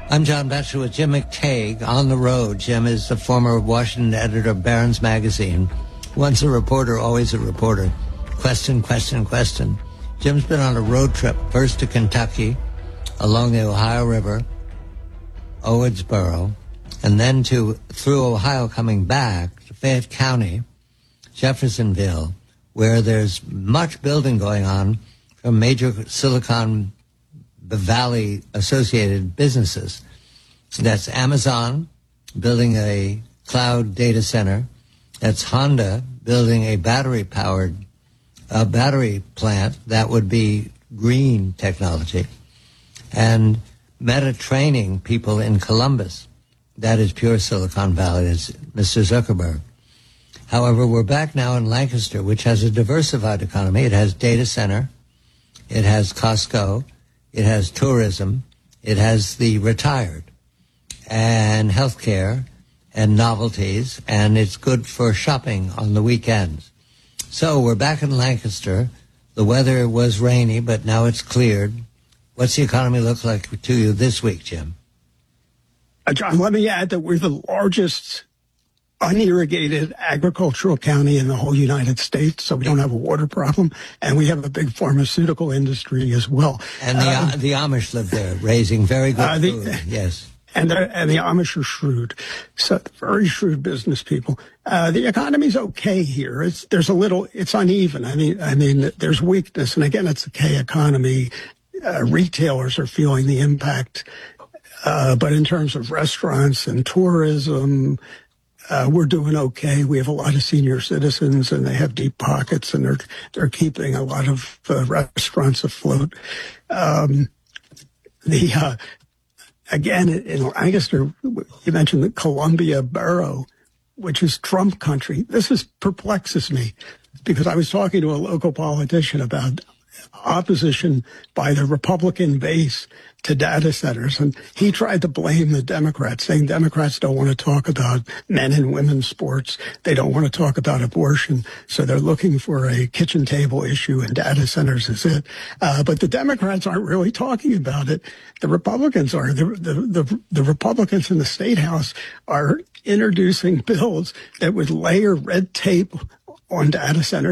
I'm John Batchelor with Jim McTague on the road. Jim is the former Washington editor of Barron's Magazine. Once a reporter, always a reporter. Question, question, question. Jim's been on a road trip, first to Kentucky, along the Ohio River, Owensboro, and then through Ohio coming back to Fayette County, Jeffersonville, where there's much building going on from major Silicon Valley associated businesses. That's Amazon building a cloud data center. That's Honda building a battery plant that would be green technology. And Meta training people in Columbus. That is pure Silicon Valley. It's Mr. Zuckerberg. However, we're back now in Lancaster, which has a diversified economy. It has data center. It has Costco. It has tourism. It has the retired and healthcare and novelties, and it's good for shopping on the weekends. So we're back in Lancaster. The weather was rainy, but now it's cleared. What's the economy look like to you this week, Jim? John, let me add that we're the largest unirrigated agricultural county in the whole United States, so we don't have a water problem, and we have a big pharmaceutical industry as well. And the Amish live there, raising very good food. Yes. And the Amish are shrewd, so very shrewd business people. The economy's okay here. It's uneven. I mean, there's weakness, and again, it's a K economy. Retailers are feeling the impact, but in terms of restaurants and tourism, we're doing okay. We have a lot of senior citizens, and they have deep pockets, and they're keeping a lot of restaurants afloat. Again, in Lancaster, you mentioned the Columbia Borough, which is Trump country. This perplexes me because I was talking to a local politician about opposition by the Republican base to data centers, and he tried to blame the Democrats, saying Democrats don't want to talk about men and women's sports. They don't want to talk about abortion, so they're looking for a kitchen table issue, and data centers is it. But the Democrats aren't really talking about it. The Republicans are. The Republicans in the State House are introducing bills that would layer red tape on data centers